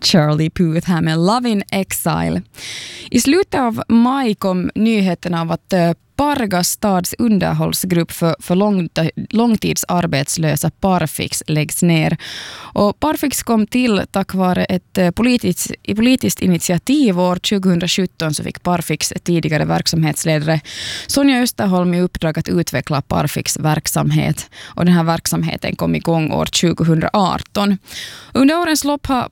Charlie Puth här med Love in Exile. I slutet av maj kom nyheten av att Pargas stads underhållsgrupp för långtidsarbetslösa Parfix läggs ner. Och Parfix kom till tack vare ett politiskt initiativ. År 2017 så fick Parfix tidigare verksamhetsledare Sonja Österholm i uppdrag att utveckla Parfix verksamhet. Och den här verksamheten kom igång år 2018. Under årens lopp har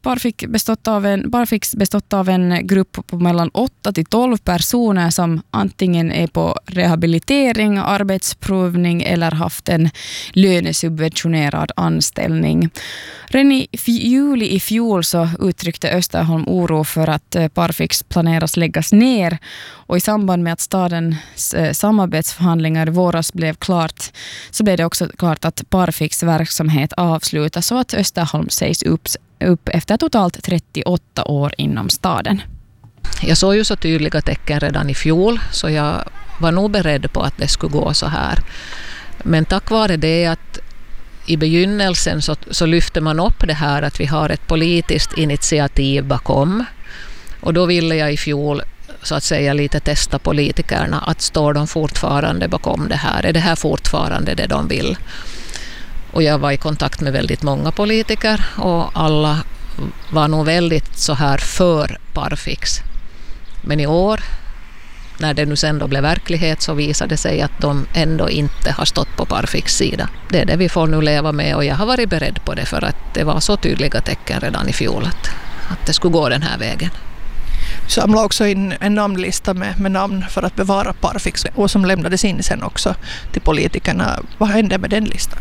Parfix bestått av en grupp på mellan 8 till 12 personer som antingen är på rehabilitering, arbetsprövning eller haft en lönesubventionerad anställning. Redan i juli i fjol så uttryckte Österholm oro för att Parfix planeras läggas ner, och i samband med att stadens samarbetsförhandlingar i våras blev klart så blev det också klart att Parfix verksamhet avslutas och att Österholm sägs upp efter totalt 38 år inom staden. Jag såg ju så tydliga tecken redan i fjol, så jag var nog beredd på att det skulle gå så här. Men tack vare det att i begynnelsen så lyfte man upp det här att vi har ett politiskt initiativ bakom. Och då ville jag i fjol så att säga lite testa politikerna, att står de fortfarande bakom det här? Är det här fortfarande det de vill? Och jag var i kontakt med väldigt många politiker och alla var nog väldigt så här för Parfix. Men i år, när det nu sen då blev verklighet, så visade det sig att de ändå inte har stått på Parfix sida. Det är det vi får nu leva med, och jag har varit beredd på det för att det var så tydliga tecken redan i fjol att det skulle gå den här vägen. Samlade också in en namnlista med namn för att bevara Parfix, och som lämnades in sen också till politikerna. Vad hände med den listan?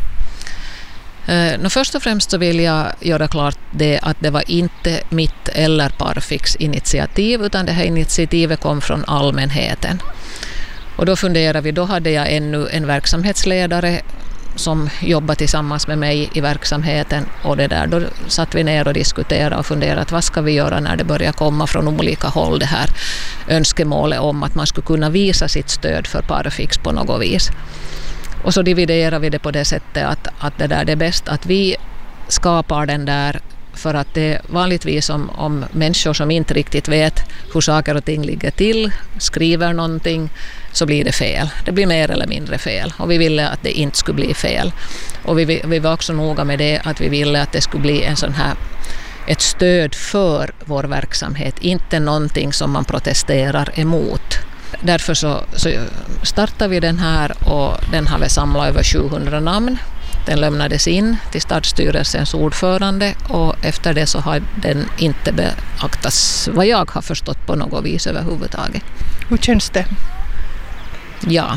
Först och främst så vill jag göra klart det att det var inte mitt eller Parfix initiativ, utan det här initiativet kom från allmänheten. Och då funderade vi, då hade jag ännu en verksamhetsledare som jobbade tillsammans med mig i verksamheten, och då satt vi ner och diskuterade och funderade vad ska vi göra när det börjar komma från olika håll det här önskemålet om att man skulle kunna visa sitt stöd för Parfix på något vis. Och så dividerar vi det på det sättet att det är bäst att vi skapar den där, för att det vanligtvis om människor som inte riktigt vet hur saker och ting ligger till skriver någonting, så blir det fel. Det blir mer eller mindre fel, och vi ville att det inte skulle bli fel. Och vi var också noga med det att vi ville att det skulle bli en sån här ett stöd för vår verksamhet, inte någonting som man protesterar emot. Därför så startade vi den här, och den har vi samlat över 700 namn. Den lämnades in till stadsstyrelsens ordförande, och efter det så har den inte beaktats, vad jag har förstått, på något vis överhuvudtaget. Hur känns det? Ja,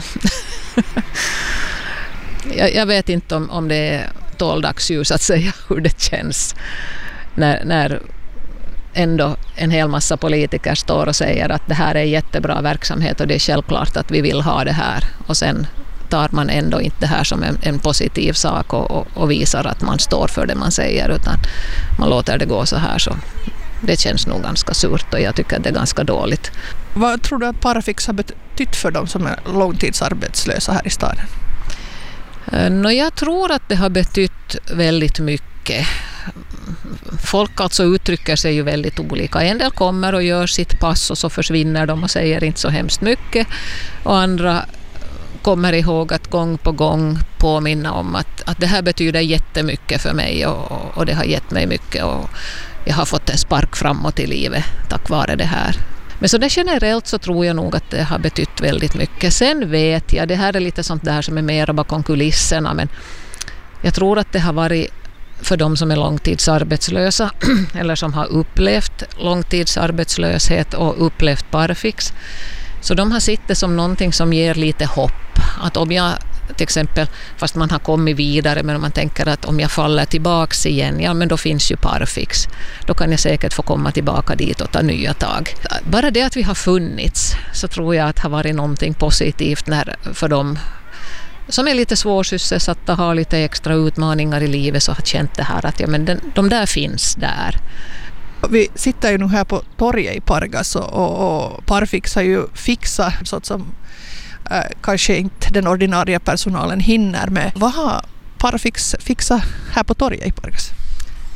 jag vet inte om det är tåldagsljus att säga hur det känns när ändå en hel massa politiker står och säger att det här är jättebra verksamhet och det är självklart att vi vill ha det här, och sen tar man ändå inte det här som en positiv sak och visar att man står för det man säger, utan man låter det gå så här. Så det känns nog ganska surt, och jag tycker att det är ganska dåligt. Vad tror du att Parfix har betytt för dem som är långtidsarbetslösa här i staden? Jag tror att det har betytt väldigt mycket. Folk alltså uttrycker sig ju väldigt olika. En del kommer och gör sitt pass och så försvinner de och säger inte så hemskt mycket. Och andra kommer ihåg att gång på gång påminna om att det här betyder jättemycket för mig, och det har gett mig mycket, och jag har fått en spark framåt i livet tack vare det här. Men så det generellt så tror jag nog att det har betytt väldigt mycket. Sen vet jag, det här är lite sånt där som är mer bakom kulisserna, men jag tror att det har varit för de som är långtidsarbetslösa eller som har upplevt långtidsarbetslöshet och upplevt Parfix. Så de har sett det som någonting som ger lite hopp. Att om jag till exempel, fast man har kommit vidare, men om man tänker att om jag faller tillbaks igen, ja men då finns ju Parfix. Då kan jag säkert få komma tillbaka dit och ta nya tag. Bara det att vi har funnits, så tror jag att har varit någonting positivt för dem som är lite svårsysselsatta, har lite extra utmaningar i livet, så har känt det här att ja, men de där finns där. Vi sitter ju nu här på torget i Pargas, och Parfix har ju fixat sånt som kanske inte den ordinarie personalen hinner med. Vad har Parfix fixat här på torget i Pargas?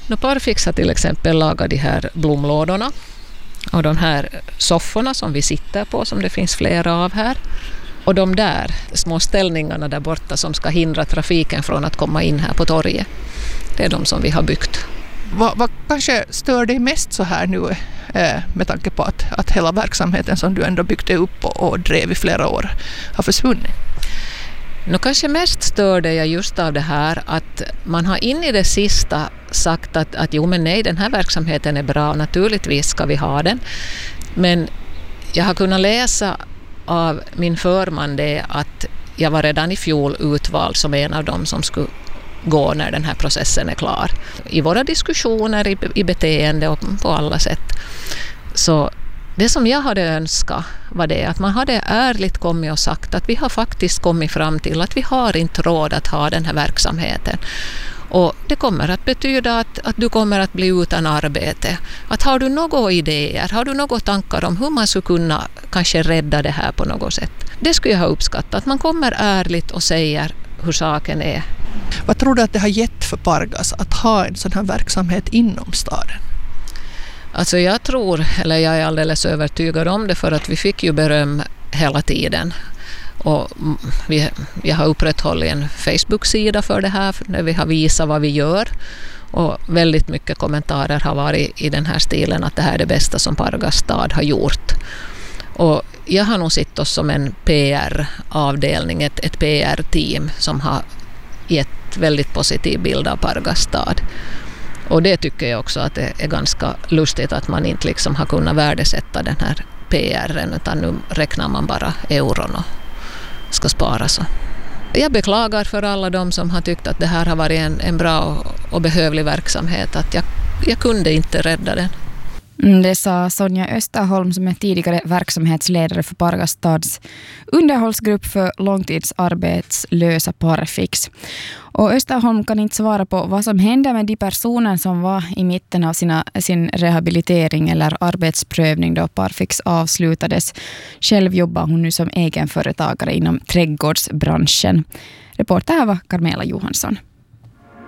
Parfix har till exempel lagat de här blomlådorna och de här sofforna som vi sitter på, som det finns flera av här. Och de där små ställningarna där borta som ska hindra trafiken från att komma in här på torget. Det är de som vi har byggt. Vad kanske stör dig mest så här nu med tanke på att hela verksamheten som du ändå byggde upp och drev i flera år har försvunnit? Kanske mest stör det jag just av det här att man har in i det sista sagt att jo men nej, den här verksamheten är bra, naturligtvis ska vi ha den. Men jag har kunnat läsa av min förman det att jag var redan i fjol utvald som en av dem som skulle gå när den här processen är klar. I våra diskussioner, i beteende och på alla sätt. Så det som jag hade önskat var det att man hade ärligt kommit och sagt att vi har faktiskt kommit fram till att vi har inte råd att ha den här verksamheten. Och det kommer att betyda att du kommer att bli utan arbete. Att har du några idéer, har du några tankar om hur man skulle kunna kanske rädda det här på något sätt. Det skulle jag ha uppskattat. Att man kommer ärligt och säger hur saken är. Vad tror du att det har gett för Pargas att ha en sån här verksamhet inom staden? Alltså jag är alldeles övertygad om det, för att vi fick ju beröm hela tiden. Och jag har upprätthållit en Facebook-sida för det här där vi har visat vad vi gör. Och väldigt mycket kommentarer har varit i den här stilen att det här är det bästa som Pargas stad har gjort. Och jag har nog sett oss som en PR-avdelning, ett PR-team som har gett väldigt positiv bild av Pargas stad. Och det tycker jag också att det är ganska lustigt att man inte liksom har kunnat värdesätta den här PR:en, utan nu räknar man bara euron och ska spara så. Jag beklagar för alla de som har tyckt att det här har varit en bra och behövlig verksamhet, att jag kunde inte rädda den. Det sa Sonja Österholm som är tidigare verksamhetsledare för Pargas stads underhållsgrupp för långtidsarbetslösa Parfix. Och Österholm kan inte svara på vad som hände med de personer som var i mitten av sin rehabilitering eller arbetsprövning då Parfix avslutades. Själv jobbar hon nu som egenföretagare inom trädgårdsbranschen. Reporter här var Carmela Johansson.